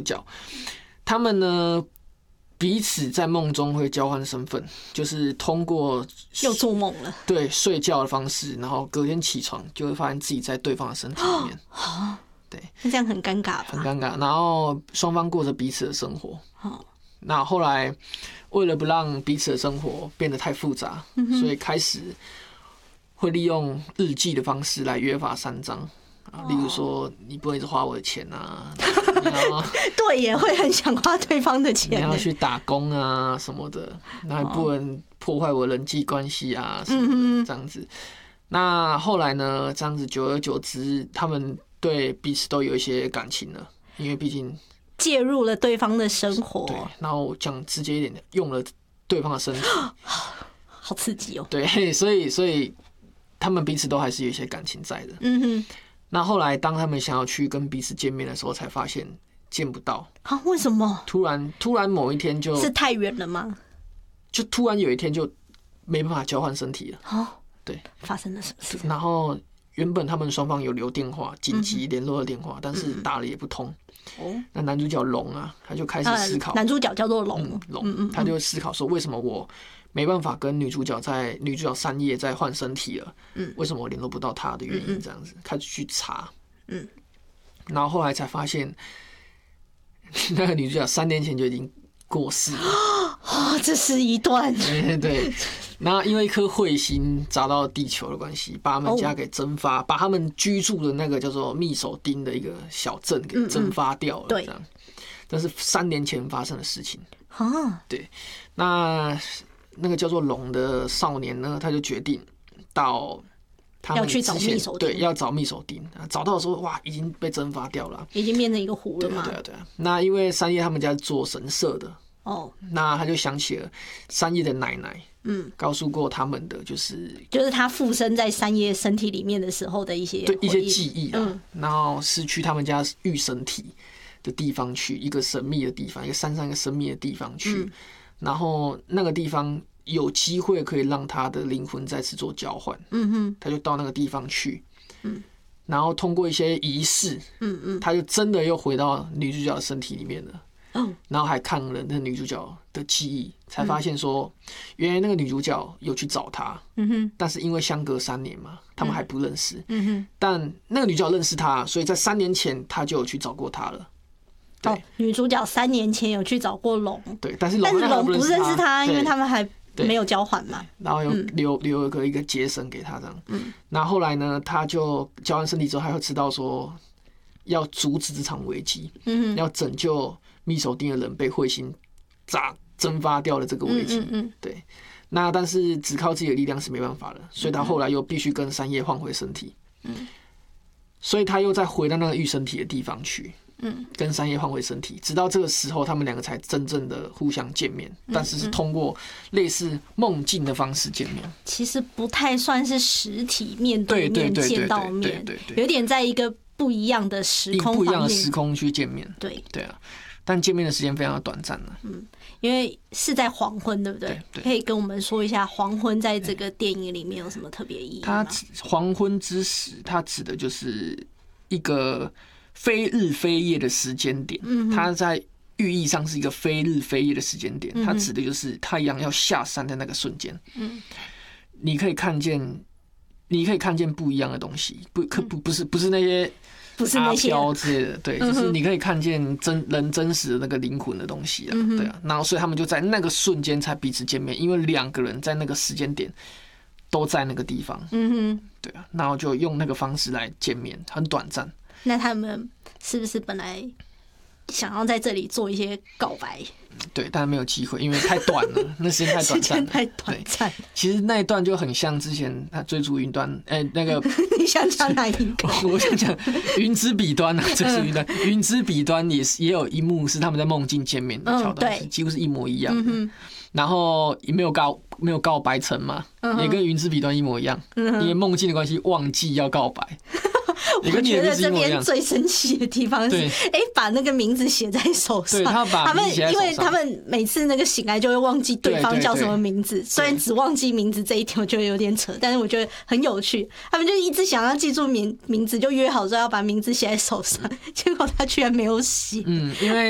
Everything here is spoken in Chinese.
角，他们呢彼此在梦中会交换身份，就是通过又做梦了， 对睡觉的方式，然后隔天起床就会发现自己在对方的身体里面。对， 那这样很尴尬吧？ 很尴尬。然后双方过着彼此的生活。那后来为了不让彼此的生活变得太复杂，所以开始会利用日记的方式来约法三章。例如说，你不能一直花我的钱啊， 对，也会很想花对方的钱， 你要去打工啊什么的，那还不能破坏我人际关系啊什么的，这样子。那后来呢，这样子久而久之，他们对彼此都有一些感情了，因为毕竟介入了对方的生活。 对，然后讲直接一点，用了对方的身体， 好刺激哦。 对，所以他们彼此都还是有一些感情在的。那后来当他们想要去跟彼此见面的时候，才发现见不到。 为什么？ 突然某一天就是太远了吗？ 就突然有一天就没办法交换身体了。对， 发生了什么事？ 然后原本他们双方有留电话，紧急联络的电话，但是打了也不通。那男主角龙啊，他就开始思考。 男主角叫做龙， 他就思考说，为什么我没办法跟女主角三叶再换身体了？为什么我联络不到她的原因？这样子开始去查。然后后来才发现，那个女主角3年前就已经过世了。 这是一段。 对。然后因为一颗彗星砸到地球的关系，把他们家给蒸发，把他们居住的那个叫做密手町的一个小镇给蒸发掉了。这样，这是3年前发生的事情。对。那个叫做龙的少年呢，他就决定到他们要去找密手町， 对，要找密手町。找到的时候，哇，已经被蒸发掉了， 已经变成一个湖了嘛。 对啊。那因为三叶他们家是做神社的。那他就想起了三叶的奶奶，告诉过他们的就是他附身在三叶身体里面的时候的一些记忆啊，然后是去他们家御神体的地方去，一个神秘的地方，一个山上一个神秘的地方去，然后那个地方有机会可以让他的灵魂再次做交换，他就到那个地方去，然后通过一些仪式，他就真的又回到女主角的身体里面了。然后还看了那女主角的记忆，才发现说，原来那个女主角有去找他，但是因为相隔3年嘛，他们还不认识，但那个女主角认识他，所以在3年前他就有去找过他了。对， 女主角3年前有去找过龙， 对，但是龙不认识他，因为他们还没有交换嘛。 然后有留一个结绳给他这样，然后后来呢，他就交换身体之后，他又知道说要阻止这场危机，要拯救密手町的人被彗星蒸发掉了这个危机，对。那但是只靠自己的力量是没办法的，所以他后来又必须跟三叶换回身体，所以他又再回到那个御身体的地方去，跟三叶换回身体，直到这个时候他们2个才真正的互相见面，但是是通过类似梦境的方式见面， 其实不太算是实体面对面见到面，有点在一个不一样的时空， 不一样的时空去见面，对啊。但见面的时间非常的短暂了， 因为是在黄昏，对不对？可以跟我们说一下黄昏在这个电影里面有什么特别意义吗？ 黄昏之时，它指的就是一个非日非夜的时间点，它在寓意上是一个非日非夜的时间点，它指的就是太阳要下山的那个瞬间，你可以看见不一样的东西，不是那些。阿飘之类的，对，就是你可以看见人真实的那个灵魂的东西啊，对啊，然后所以他们就在那个瞬间才彼此见面，因为2个人在那个时间点都在那个地方，对啊，然后就用那个方式来见面，很短暂。 那他们是不是本来想要在这里做一些告白？ 对，但没有机会，因为太短了，那时间太短暂了。 太短暂。 其实那一段就很像之前他追逐云端，那个你想讲哪一个？ 我想讲云之彼端啊，追逐云端，云之彼端也有一幕是他们在梦境见面的桥段，几乎是一模一样的。然后也没有告白成嘛，也跟云之彼端一模一样，因为梦境的关系忘记要告白。 我觉得这边最神奇的地方是，把那个名字写在手上。他们因为他们每次那个醒来就会忘记对方叫什么名字，虽然只忘记名字这一点我觉得有点扯，但是我觉得很有趣。他们就一直想要记住名字，就约好说要把名字写在手上，结果他居然没有写。 因为